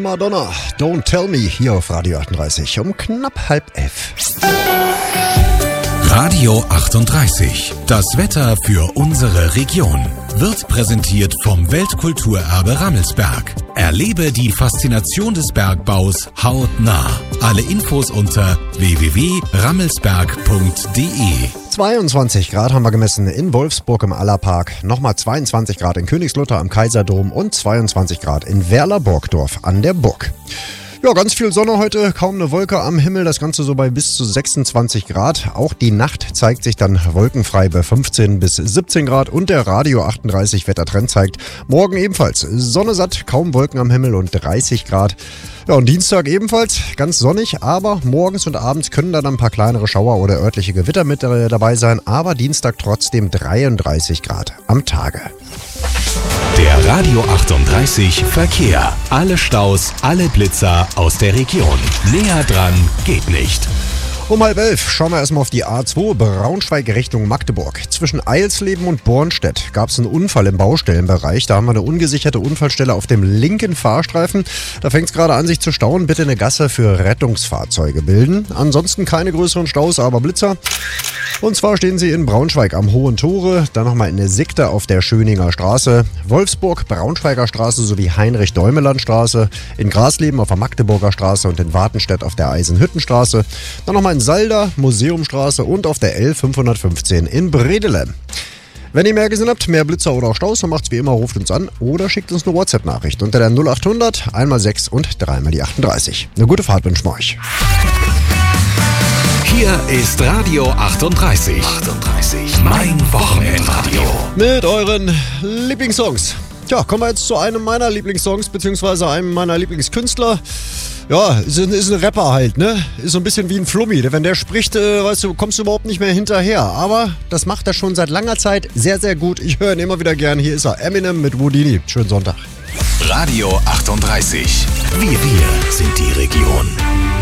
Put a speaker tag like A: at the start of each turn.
A: Madonna, Don't Tell Me, hier auf Radio 38 um knapp 10:30.
B: Radio 38. Das Wetter für unsere Region wird präsentiert vom Weltkulturerbe Rammelsberg. Erlebe die Faszination des Bergbaus hautnah. Alle Infos unter www.rammelsberg.de.
A: 22 Grad haben wir gemessen in Wolfsburg im Allerpark, nochmal 22 Grad in Königslutter am Kaiserdom und 22 Grad in Werler-Borgdorf an der Burg. Ja, ganz viel Sonne heute, kaum eine Wolke am Himmel, das Ganze so bei bis zu 26 Grad. Auch die Nacht zeigt sich dann wolkenfrei bei 15 bis 17 Grad und der Radio 38 Wettertrend zeigt morgen ebenfalls Sonne satt, kaum Wolken am Himmel und 30 Grad. Ja, und Dienstag ebenfalls ganz sonnig, aber morgens und abends können dann ein paar kleinere Schauer oder örtliche Gewitter mit dabei sein, aber Dienstag trotzdem 33 Grad am Tage.
B: Der Radio 38 Verkehr. Alle Staus, alle Blitzer aus der Region. Näher dran geht nicht.
A: Um 10:30 schauen wir erstmal auf die A2 Braunschweig Richtung Magdeburg. Zwischen Eilsleben und Bornstedt gab es einen Unfall im Baustellenbereich. Da haben wir eine ungesicherte Unfallstelle auf dem linken Fahrstreifen. Da fängt es gerade an, sich zu stauen. Bitte eine Gasse für Rettungsfahrzeuge bilden. Ansonsten keine größeren Staus, aber Blitzer. Und zwar stehen sie in Braunschweig am Hohen Tore, dann nochmal in der Sickte auf der Schöninger Straße, Wolfsburg, Braunschweiger Straße sowie Heinrich-Däumeland-Straße, in Grasleben auf der Magdeburger Straße und in Wartenstedt auf der Eisenhüttenstraße, dann nochmal in Salda, Museumstraße und auf der L515 in Bredele. Wenn ihr mehr gesehen habt, mehr Blitzer oder auch Staus, dann macht's wie immer, ruft uns an oder schickt uns eine WhatsApp-Nachricht unter der 0800 1x6 und 3x38. Eine gute Fahrt wünschen wir euch.
B: Hier ist Radio 38. Mein Wochenendradio.
A: Mit euren Lieblingssongs. Tja, kommen wir jetzt zu einem meiner Lieblingssongs, beziehungsweise einem meiner Lieblingskünstler. Ja, ist ein Rapper halt, ne? Ist so ein bisschen wie ein Flummi. Wenn der spricht, weißt du, kommst du überhaupt nicht mehr hinterher. Aber das macht er schon seit langer Zeit sehr, sehr gut. Ich höre ihn immer wieder gern. Hier ist er, Eminem mit Houdini. Schönen Sonntag.
B: Radio 38. Wir sind die Region.